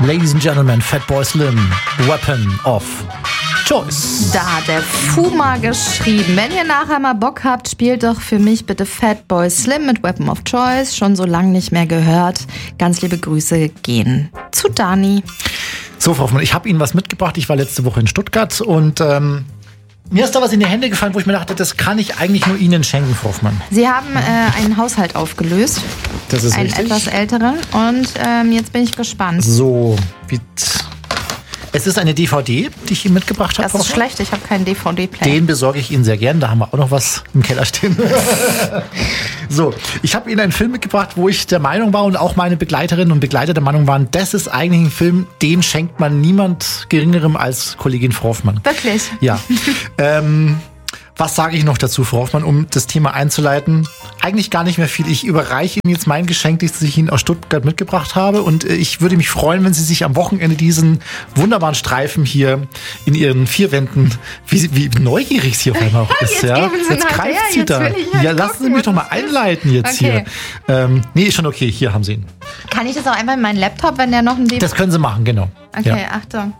Ladies and Gentlemen, Fatboy Slim, Weapon of Choice. Da hat der Fuma geschrieben. Wenn ihr nachher mal Bock habt, spielt doch für mich bitte Fatboy Slim mit Weapon of Choice. Schon so lange nicht mehr gehört. Ganz liebe Grüße gehen zu Dani. So, Frau Hoffmann, ich habe Ihnen was mitgebracht. Ich war letzte Woche in Stuttgart und mir ist da was in die Hände gefallen, wo ich mir dachte, das kann ich eigentlich nur Ihnen schenken, Frau Hoffmann. Sie haben einen Haushalt aufgelöst. Das ist einen richtig. Etwas älteren. Und jetzt bin ich gespannt. So, es ist eine DVD, die ich Ihnen mitgebracht habe. Das ist schlecht, ich habe keinen DVD-Player. Den besorge ich Ihnen sehr gern. Da haben wir auch noch was im Keller stehen. So, ich habe Ihnen einen Film mitgebracht, wo ich der Meinung war und auch meine Begleiterinnen und Begleiter der Meinung waren, das ist eigentlich ein Film, den schenkt man niemand Geringerem als Kollegin Frau Hoffmann. Wirklich? Ja. Was sage ich noch dazu, Frau Hoffmann, um das Thema einzuleiten? Eigentlich gar nicht mehr viel. Ich überreiche Ihnen jetzt mein Geschenk, das ich Ihnen aus Stuttgart mitgebracht habe. Und ich würde mich freuen, wenn Sie sich am Wochenende diesen wunderbaren Streifen hier in Ihren vier Wänden, wie neugierig sie auf einmal auch ist. Jetzt geben Sie jetzt nachher, greift sie jetzt da. will ich Ja, lassen Sie mich doch mal einleiten jetzt Okay. hier. Nee, ist schon okay. Hier haben Sie ihn. Kann ich das auch einfach in meinen Laptop, wenn der noch ein DVD... Das können Sie machen, genau. Okay, Ja. Achtung.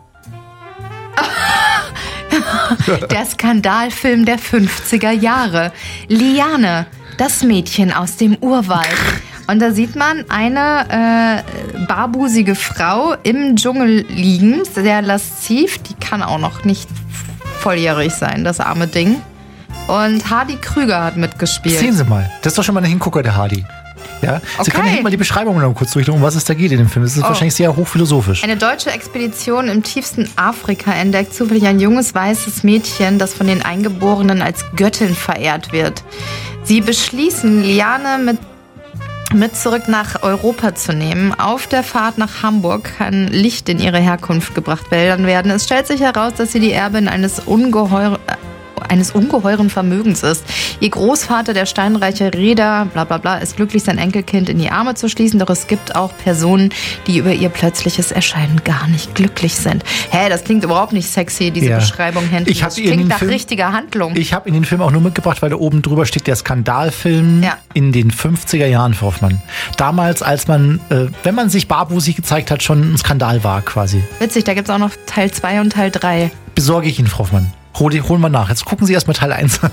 Der Skandalffilm der 50er Jahre. Liane, das Mädchen aus dem Urwald. Und da sieht man eine barbusige Frau im Dschungel liegen, sehr lasziv. Die kann auch noch nicht volljährig sein, das arme Ding. Und Hardy Krüger hat mitgespielt. Sehen Sie mal. Das ist doch schon mal ein Hingucker, der Hardy. Ja? Sie Okay. können ja hinten mal die Beschreibung noch kurz durchlesen, um was es da geht in dem Film. Das ist wahrscheinlich sehr hochphilosophisch. Eine deutsche Expedition im tiefsten Afrika entdeckt zufällig ein junges weißes Mädchen, das von den Eingeborenen als Göttin verehrt wird. Sie beschließen, Liane mit zurück nach Europa zu nehmen. Auf der Fahrt nach Hamburg kann Licht in ihre Herkunft gebracht werden. Es stellt sich heraus, dass sie die Erbin eines ungeheuren Vermögens ist. Ihr Großvater, der steinreiche Reeder, bla bla bla, ist glücklich, sein Enkelkind in die Arme zu schließen, doch es gibt auch Personen, die über ihr plötzliches Erscheinen gar nicht glücklich sind. Hä, das klingt überhaupt nicht sexy, diese Ja. Beschreibung hinten. Das klingt nach richtiger Handlung. Ich habe in den Film auch nur mitgebracht, weil da oben drüber steht der Skandalfilm Ja. in den 50er Jahren, Frau Hoffmann. Damals, als man, wenn man sich barbusig gezeigt hat, schon ein Skandal war quasi. Witzig, da gibt es auch noch Teil 2 und Teil 3. Besorge ich Ihnen, Frau Hoffmann. Holen wir nach. Jetzt gucken Sie erstmal Teil 1 an.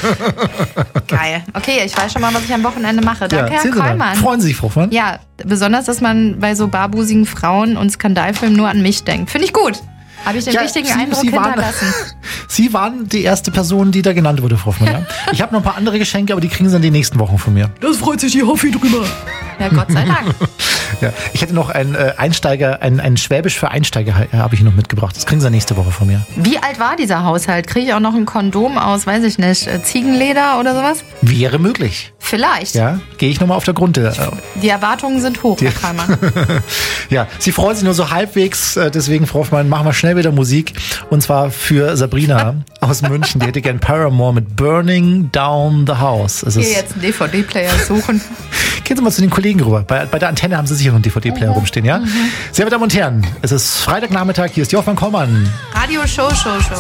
Geil. Okay, ich weiß schon mal, was ich am Wochenende mache. Danke, Herr sehen Sie mal. Kollmann. Freuen Sie sich, Frau Hoffmann? Ja, besonders, dass man bei so barbusigen Frauen und Skandalfilmen nur an mich denkt. Finde ich gut. Habe ich den richtigen Eindruck hinterlassen. Sie waren die erste Person, die da genannt wurde, Frau Hoffmann. Ja? Ich habe noch ein paar andere Geschenke, aber die kriegen Sie dann die nächsten Wochen von mir. Das freut sich die Hoffi drüber. Ja, Gott sei Dank. Ja, ich hätte noch ein Schwäbisch für Einsteiger habe ich noch mitgebracht. Das kriegen Sie nächste Woche von mir. Wie alt war dieser Haushalt? Kriege ich auch noch ein Kondom aus, weiß ich nicht, Ziegenleder oder sowas? Wäre möglich. Vielleicht. Ja, gehe ich nochmal auf der Grund. Die Erwartungen sind hoch, Herr Kallmann. Ja, Sie freuen sich nur so halbwegs, deswegen, Frau Hoffmann, machen wir schnell wieder Musik. Und zwar für Sabrina aus München. Die hätte gern Paramore mit Burning Down the House. Hier jetzt einen DVD-Player suchen. Gehen Sie mal zu den Kollegen rüber. Bei der Antenne haben Sie sicher noch einen DVD-Player rumstehen, ja? Sehr, meine Damen und Herren, es ist Freitagnachmittag, hier ist die Hoffmann-Kollmann. Radio Show.